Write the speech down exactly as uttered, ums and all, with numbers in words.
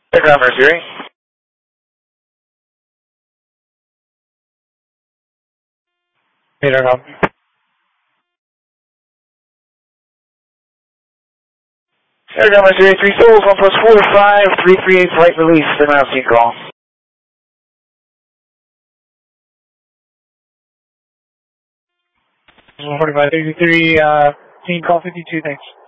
Aircraft Mercury. Radar copy. Aircraft Mercury, three souls, one plus four, five, three three eight flight release, seven out of call. one forty-five, thirty-three, uh, team call fifty-two, thanks.